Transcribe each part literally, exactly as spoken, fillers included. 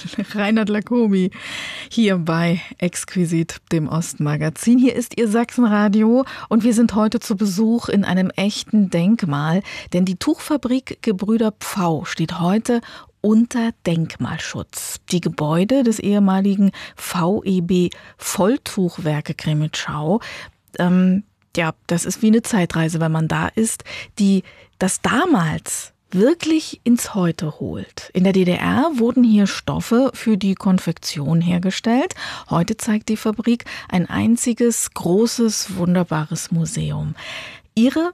Reinhard Lacomi hier bei Exquisit, dem Ostmagazin. Hier ist Ihr Sachsenradio und wir sind heute zu Besuch in einem echten Denkmal, denn die Tuchfabrik Gebrüder Pfau steht heute unter Denkmalschutz. Die Gebäude des ehemaligen V E B Volltuchwerke Cramitschau, ähm, ja, das ist wie eine Zeitreise, wenn man da ist, die das damals wirklich ins Heute holt. In der D D R wurden hier Stoffe für die Konfektion hergestellt. Heute zeigt die Fabrik ein einziges, großes, wunderbares Museum. Ihre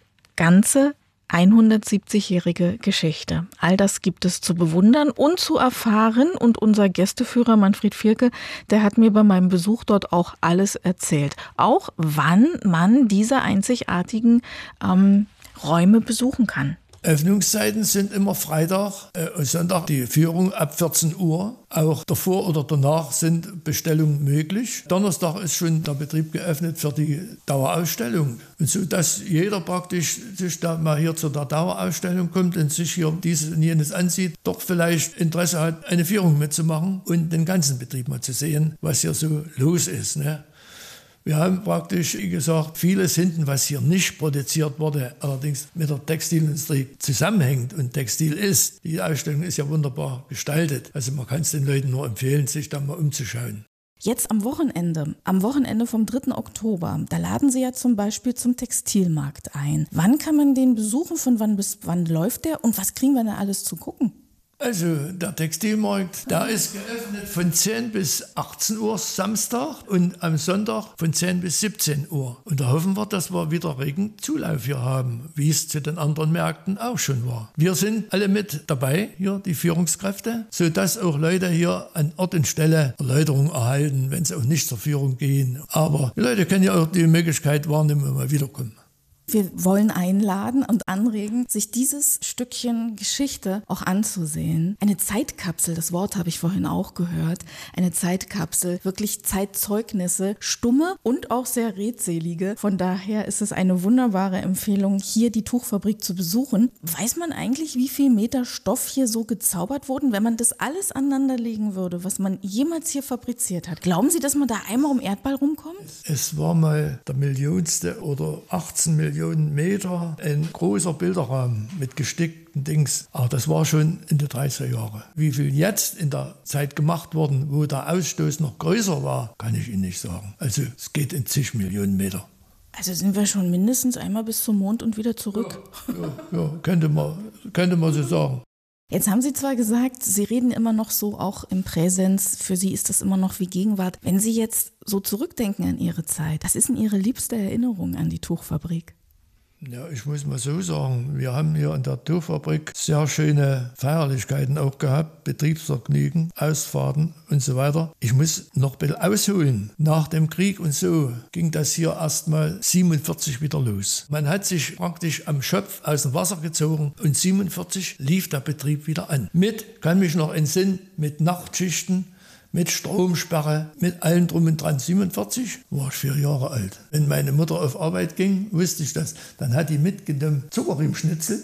ganze hundertsiebzigjährige Geschichte. All das gibt es zu bewundern und zu erfahren. Und unser Gästeführer Manfred Vierke, der hat mir bei meinem Besuch dort auch alles erzählt. Auch wann man diese einzigartigen ähm, Räume besuchen kann. Öffnungszeiten sind immer Freitag äh, und Sonntag die Führung ab vierzehn Uhr. Auch davor oder danach sind Bestellungen möglich. Donnerstag ist schon der Betrieb geöffnet für die Dauerausstellung. Und so, dass jeder praktisch sich da mal hier zu der Dauerausstellung kommt und sich hier dieses und jenes ansieht, doch vielleicht Interesse hat, eine Führung mitzumachen und den ganzen Betrieb mal zu sehen, was hier so los ist, ne? Wir haben praktisch, wie gesagt, vieles hinten, was hier nicht produziert wurde, allerdings mit der Textilindustrie zusammenhängt und Textil ist. Die Ausstellung ist ja wunderbar gestaltet. Also man kann es den Leuten nur empfehlen, sich da mal umzuschauen. Jetzt am Wochenende, am Wochenende vom dritten Oktober, da laden Sie ja zum Beispiel zum Textilmarkt ein. Wann kann man den besuchen, von wann bis wann läuft der und was kriegen wir da alles zu gucken? Also der Textilmarkt, der ist geöffnet von zehn bis achtzehn Uhr Samstag und am Sonntag von zehn bis siebzehn Uhr. Und da hoffen wir, dass wir wieder regen Zulauf hier haben, wie es zu den anderen Märkten auch schon war. Wir sind alle mit dabei, hier die Führungskräfte, sodass auch Leute hier an Ort und Stelle Erläuterung erhalten, wenn sie auch nicht zur Führung gehen. Aber die Leute können ja auch die Möglichkeit wahrnehmen und mal wiederkommen. Wir wollen einladen und anregen, sich dieses Stückchen Geschichte auch anzusehen. Eine Zeitkapsel, das Wort habe ich vorhin auch gehört, eine Zeitkapsel, wirklich Zeitzeugnisse, stumme und auch sehr redselige. Von daher ist es eine wunderbare Empfehlung, hier die Tuchfabrik zu besuchen. Weiß man eigentlich, wie viel Meter Stoff hier so gezaubert wurden, wenn man das alles aneinanderlegen würde, was man jemals hier fabriziert hat? Glauben Sie, dass man da einmal um Erdball rumkommt? Es war mal der millionste oder achtzehn Millionen Meter, ein großer Bilderrahmen mit gestickten Dings. Aber das war schon in den dreißiger Jahren. Wie viel jetzt in der Zeit gemacht worden, wo der Ausstoß noch größer war, kann ich Ihnen nicht sagen. Also es geht in zig Millionen Meter. Also sind wir schon mindestens einmal bis zum Mond und wieder zurück. Ja, ja, ja könnte man, könnte man so sagen. Jetzt haben Sie zwar gesagt, Sie reden immer noch so auch im Präsens, für Sie ist das immer noch wie Gegenwart. Wenn Sie jetzt so zurückdenken an Ihre Zeit, was ist denn Ihre liebste Erinnerung an die Tuchfabrik? Ja, ich muss mal so sagen, wir haben hier in der Tuchfabrik sehr schöne Feierlichkeiten auch gehabt, Betriebsvergnügen, Ausfahrten und so weiter. Ich muss noch ein bisschen ausholen. Nach dem Krieg und so ging das hier erst mal siebenundvierzig wieder los. Man hat sich praktisch am Schopf aus dem Wasser gezogen und siebenundvierzig lief der Betrieb wieder an. Mit, kann mich noch entsinnen, mit Nachtschichten, mit Stromsperre, mit allem drum und dran. siebenundvierzig war ich vier Jahre alt. Wenn meine Mutter auf Arbeit ging, wusste ich das. Dann hat die mitgenommen Zuckerrübenschnitzel.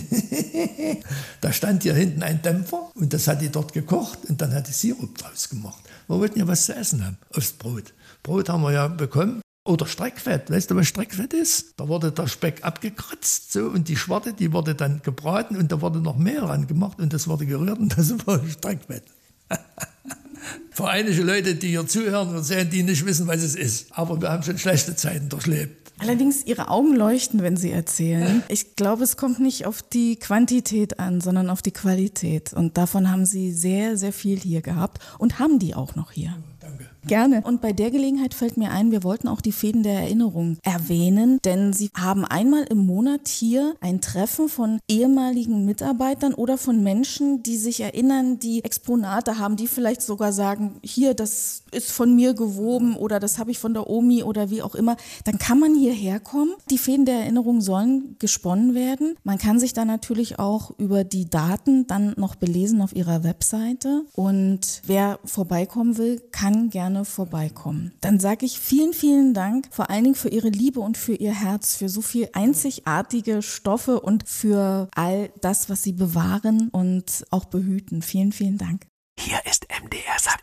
Da stand hier hinten ein Dämpfer und das hat die dort gekocht und dann hat die Sirup draus gemacht. Wir wollten ja was zu essen haben, aufs Brot. Brot haben wir ja bekommen. Oder Streckfett. Weißt du, was Streckfett ist? Da wurde der Speck abgekratzt so, und die Schwarte, die wurde dann gebraten und da wurde noch Mehl ran gemacht und das wurde gerührt und das war Streckfett. Für einige Leute, die hier zuhören und sehen, die nicht wissen, was es ist. Aber wir haben schon schlechte Zeiten durchlebt. Allerdings, Ihre Augen leuchten, wenn Sie erzählen. Ich glaube, es kommt nicht auf die Quantität an, sondern auf die Qualität. Und davon haben Sie sehr, sehr viel hier gehabt und haben die auch noch hier. Danke. Gerne. Und bei der Gelegenheit fällt mir ein, wir wollten auch die Fäden der Erinnerung erwähnen, denn Sie haben einmal im Monat hier ein Treffen von ehemaligen Mitarbeitern oder von Menschen, die sich erinnern, die Exponate haben, die vielleicht sogar sagen, hier, das ist von mir gewoben oder das habe ich von der Omi oder wie auch immer. Dann kann man hierher kommen. Die Fäden der Erinnerung sollen gesponnen werden. Man kann sich da natürlich auch über die Daten dann noch belesen auf ihrer Webseite. Und wer vorbeikommen will, kann gerne vorbeikommen. Dann sage ich vielen, vielen Dank, vor allen Dingen für Ihre Liebe und für Ihr Herz, für so viel einzigartige Stoffe und für all das, was Sie bewahren und auch behüten. Vielen, vielen Dank. Hier ist M D R Sachsen.